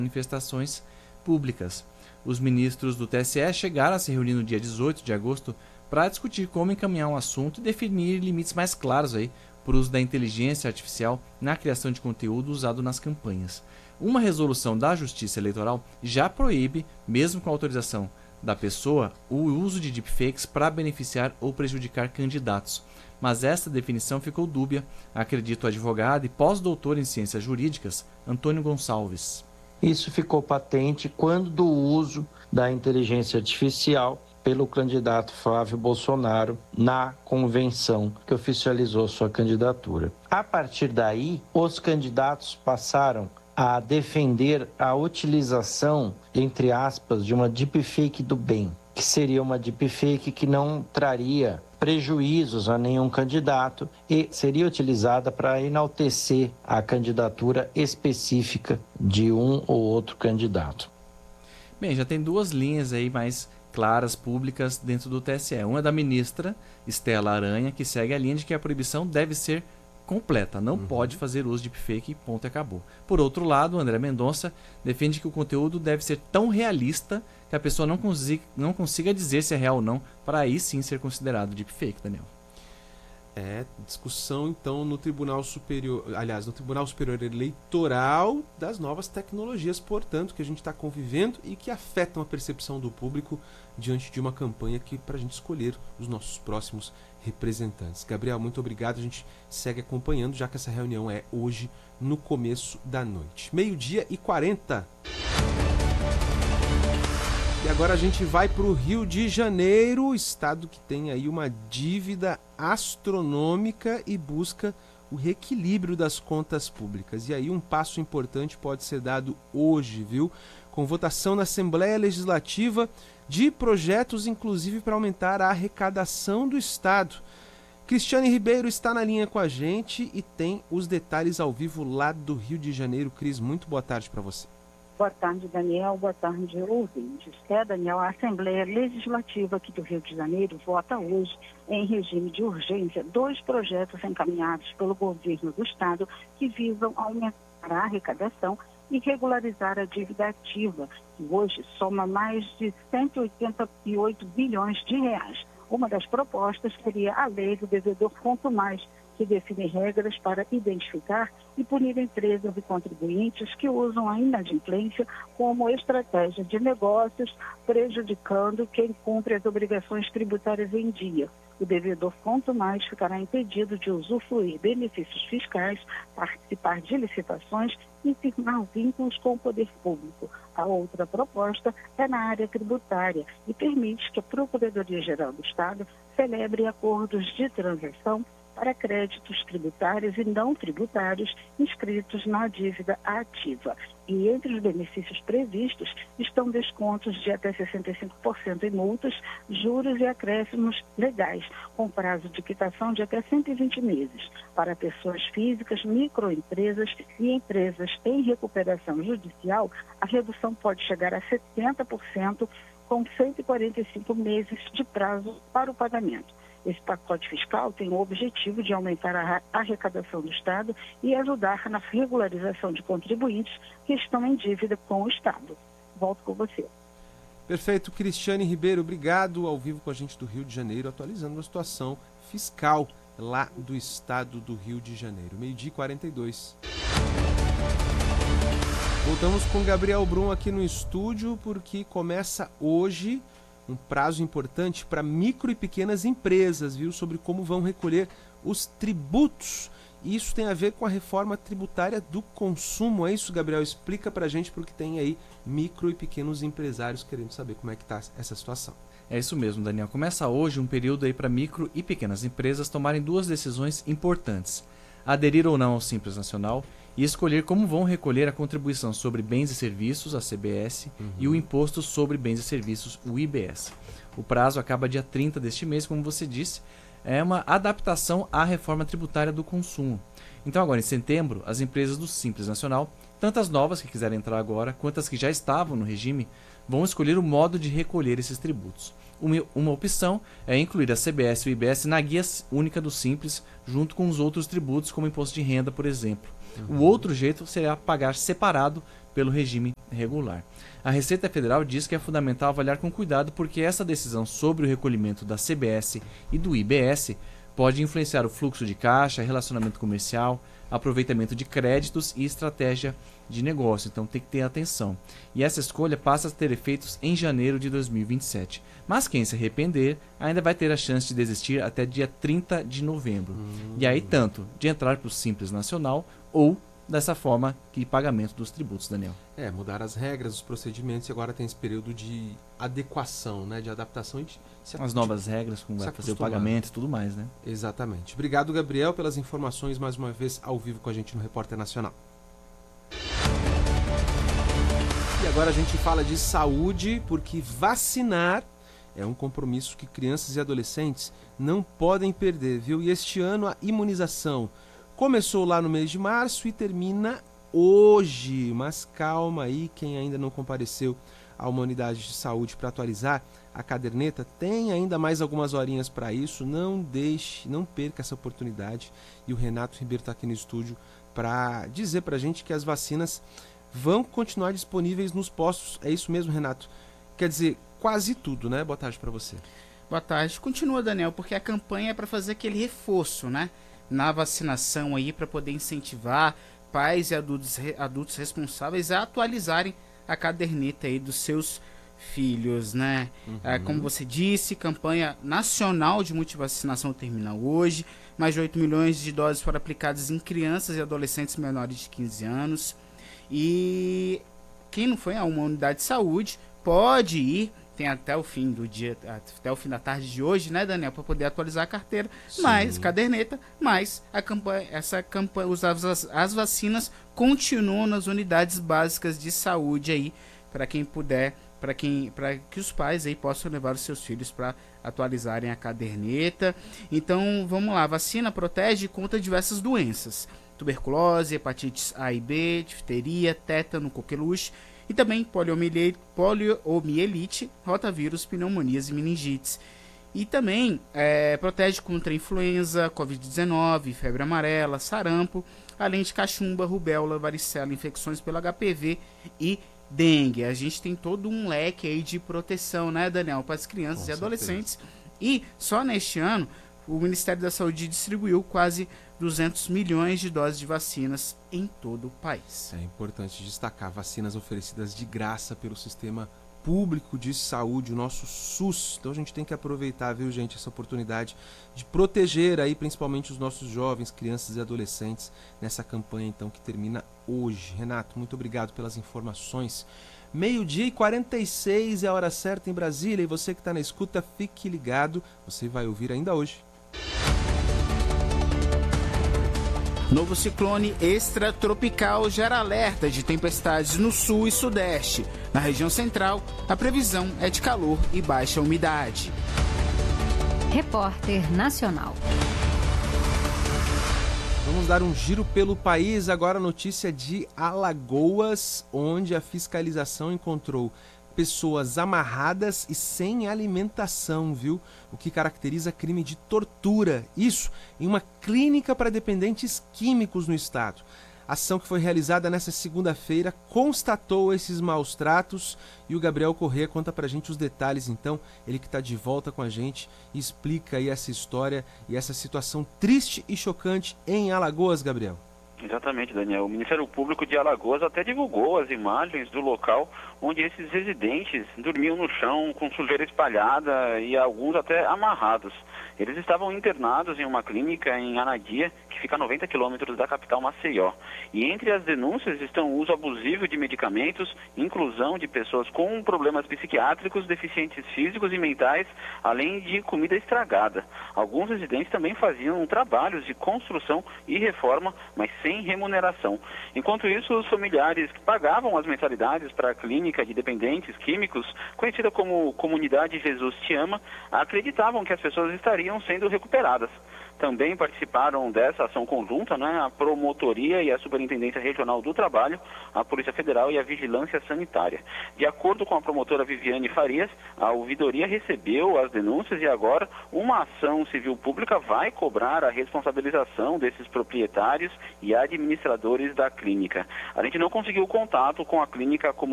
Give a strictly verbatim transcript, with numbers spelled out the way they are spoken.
manifestações públicas. Os ministros do T S E chegaram a se reunir no dia dezoito de agosto para discutir como encaminhar um assunto e definir limites mais claros aí para o uso da inteligência artificial na criação de conteúdo usado nas campanhas. Uma resolução da Justiça Eleitoral já proíbe, mesmo com a autorização da pessoa, o uso de deepfakes para beneficiar ou prejudicar candidatos. Mas esta definição ficou dúbia, acredita o advogado e pós-doutor em ciências jurídicas, Antônio Gonçalves. Isso ficou patente quando do uso da inteligência artificial pelo candidato Flávio Bolsonaro na convenção que oficializou sua candidatura. A partir daí, os candidatos passaram a defender a utilização, entre aspas, de uma deepfake do bem, que seria uma deepfake que não traria prejuízos a nenhum candidato e seria utilizada para enaltecer a candidatura específica de um ou outro candidato. Bem, já tem duas linhas aí mais claras, públicas, dentro do T S E. Uma é da ministra Estela Aranha, que segue a linha de que a proibição deve ser completa, não uhum. pode fazer uso de deepfake, ponto e acabou. Por outro lado, André Mendonça defende que o conteúdo deve ser tão realista que a pessoa não consiga, não consiga dizer se é real ou não, para aí sim ser considerado deepfake, Daniel. É, discussão então no Tribunal Superior, aliás, no Tribunal Superior Eleitoral das novas tecnologias, portanto, que a gente está convivendo e que afetam a percepção do público diante de uma campanha que para a gente escolher os nossos próximos representantes. Gabriel, muito obrigado, a gente segue acompanhando, já que essa reunião é hoje no começo da noite. Meio-dia e quarenta. E agora a gente vai para o Rio de Janeiro, estado que tem aí uma dívida astronômica e busca o reequilíbrio das contas públicas. E aí um passo importante pode ser dado hoje, viu? Com votação na Assembleia Legislativa de projetos, inclusive para aumentar a arrecadação do estado. Cristiane Ribeiro está na linha com a gente e tem os detalhes ao vivo lá do Rio de Janeiro. Cris, muito boa tarde para você. Boa tarde, Daniel. Boa tarde, ouvintes. É, Daniel, a Assembleia Legislativa aqui do Rio de Janeiro vota hoje, em regime de urgência, dois projetos encaminhados pelo governo do estado que visam aumentar a arrecadação e regularizar a dívida ativa, que hoje soma mais de cento e oitenta e oito bilhões de reais. Uma das propostas seria a lei do devedor quanto mais, que define regras para identificar e punir empresas e contribuintes que usam a inadimplência como estratégia de negócios, prejudicando quem cumpre as obrigações tributárias em dia. O devedor quanto mais ficará impedido de usufruir benefícios fiscais, participar de licitações e firmar vínculos com o poder público. A outra proposta é na área tributária e permite que a Procuradoria-Geral do Estado celebre acordos de transação para créditos tributários e não tributários inscritos na dívida ativa. E entre os benefícios previstos estão descontos de até sessenta e cinco por cento em multas, juros e acréscimos legais, com prazo de quitação de até cento e vinte meses. Para pessoas físicas, microempresas e empresas em recuperação judicial, a redução pode chegar a setenta por cento, com cento e quarenta e cinco meses de prazo para o pagamento. Esse pacote fiscal tem o objetivo de aumentar a arrecadação do Estado e ajudar na regularização de contribuintes que estão em dívida com o Estado. Volto com você. Perfeito, Cristiane Ribeiro, obrigado, ao vivo com a gente do Rio de Janeiro, atualizando a situação fiscal lá do estado do Rio de Janeiro. Meio-dia e quarenta e dois. Voltamos com Gabriel Brum aqui no estúdio, porque começa hoje um prazo importante para micro e pequenas empresas, viu? Sobre como vão recolher os tributos. Isso tem a ver com a reforma tributária do consumo. É isso, Gabriel? Explica pra gente, porque tem aí micro e pequenos empresários querendo saber como é que tá essa situação. É isso mesmo, Daniel. Começa hoje um período aí para micro e pequenas empresas tomarem duas decisões importantes: aderir ou não ao Simples Nacional e escolher como vão recolher a contribuição sobre bens e serviços, a C B S, uhum. e o imposto sobre bens e serviços, o I B S. O prazo acaba dia trinta deste mês, como você disse, é uma adaptação à reforma tributária do consumo. Então agora, em setembro, as empresas do Simples Nacional, tanto as novas que quiserem entrar agora, quanto as que já estavam no regime, vão escolher o modo de recolher esses tributos. Uma, uma opção é incluir a C B S e o I B S na guia única do Simples, junto com os outros tributos, como imposto de renda, por exemplo. Uhum. O outro jeito será pagar separado pelo regime regular. A Receita Federal diz que é fundamental avaliar com cuidado porque essa decisão sobre o recolhimento da C B S e do I B S pode influenciar o fluxo de caixa, relacionamento comercial, aproveitamento de créditos e estratégia de negócio. Então tem que ter atenção. E essa escolha passa a ter efeitos em janeiro de dois mil e vinte e sete. Mas quem se arrepender ainda vai ter a chance de desistir até dia trinta de novembro. Hum. E aí tanto de entrar para o Simples Nacional ou dessa forma que pagamento dos tributos, Daniel. É, mudar as regras, os procedimentos e agora tem esse período de adequação, né, de adaptação e de se as novas regras, como vai fazer o pagamento e tudo mais, né? Exatamente. Obrigado, Gabriel, pelas informações mais uma vez ao vivo com a gente no Repórter Nacional. E agora a gente fala de saúde, porque vacinar é um compromisso que crianças e adolescentes não podem perder, viu? E este ano a imunização começou lá no mês de março e termina hoje. Mas calma aí, quem ainda não compareceu a uma unidade de saúde para atualizar a caderneta, tem ainda mais algumas horinhas para isso. Não deixe, não perca essa oportunidade. E o Renato Ribeiro está aqui no estúdio para dizer para a gente que as vacinas vão continuar disponíveis nos postos. É isso mesmo, Renato? Quer dizer, quase tudo, né? Boa tarde para você. Boa tarde. Continua, Daniel, porque a campanha é para fazer aquele reforço, né? Na vacinação aí, para poder incentivar pais e adultos, adultos responsáveis a atualizarem a caderneta aí dos seus filhos, né? Uhum. É, como você disse, campanha nacional de multivacinação termina hoje. Mais de oito milhões de doses foram aplicadas em crianças e adolescentes menores de quinze anos. E quem não foi a uma unidade de saúde pode ir, tem até o fim do dia, até o fim da tarde de hoje, né, Daniel, para poder atualizar a carteira, Sim. mais caderneta, mas a campanha, essa campanha, os, as, as vacinas continuam nas unidades básicas de saúde aí, para quem puder, para quem, para que os pais aí possam levar os seus filhos para atualizarem a caderneta. Então, vamos lá, a vacina protege contra diversas doenças: tuberculose, hepatites A e B, difteria, tétano, coqueluche, e também poliomielite, poliomielite, rotavírus, pneumonias e meningites. E também é, protege contra influenza, covid dezenove, febre amarela, sarampo, além de cachumba, rubéola, varicela, infecções pelo H P V e dengue. A gente tem todo um leque aí de proteção, né, Daniel, para as crianças Com e adolescentes. Certeza. E só neste ano, o Ministério da Saúde distribuiu quase duzentos milhões de doses de vacinas em todo o país. É importante destacar vacinas oferecidas de graça pelo Sistema Público de Saúde, o nosso SUS. Então a gente tem que aproveitar, viu, gente, essa oportunidade de proteger aí principalmente os nossos jovens, crianças e adolescentes nessa campanha então que termina hoje. Renato, muito obrigado pelas informações. Meio-dia e quarenta e seis é a hora certa em Brasília e você que está na escuta, fique ligado, você vai ouvir ainda hoje. Novo ciclone extratropical gera alerta de tempestades no sul e sudeste. Na região central, a previsão é de calor e baixa umidade. Repórter Nacional. Vamos dar um giro pelo país. Agora notícia de Alagoas, onde a fiscalização encontrou pessoas amarradas e sem alimentação, viu? O que caracteriza crime de tortura. Isso em uma clínica para dependentes químicos no estado. A ação que foi realizada nessa segunda-feira constatou esses maus tratos e o Gabriel Corrêa conta pra gente os detalhes, então, ele que está de volta com a gente e explica aí essa história e essa situação triste e chocante em Alagoas, Gabriel. Exatamente, Daniel. O Ministério Público de Alagoas até divulgou as imagens do local onde esses residentes dormiam no chão com sujeira espalhada e alguns até amarrados. Eles estavam internados em uma clínica em Anadia, que fica a noventa quilômetros da capital Maceió. E entre as denúncias estão o uso abusivo de medicamentos, inclusão de pessoas com problemas psiquiátricos, deficientes físicos e mentais, além de comida estragada. Alguns residentes também faziam trabalhos de construção e reforma, mas sem remuneração. Enquanto isso, os familiares que pagavam as mensalidades para a clínica clínica de dependentes químicos, conhecida como Comunidade Jesus Te Ama, acreditavam que as pessoas estariam sendo recuperadas. Também participaram dessa ação conjunta, né, a Promotoria e a Superintendência Regional do Trabalho, a Polícia Federal e a Vigilância Sanitária. De acordo com a promotora Viviane Farias, a ouvidoria recebeu as denúncias e agora uma ação civil pública vai cobrar a responsabilização desses proprietários e administradores da clínica. A gente não conseguiu contato com a clínica como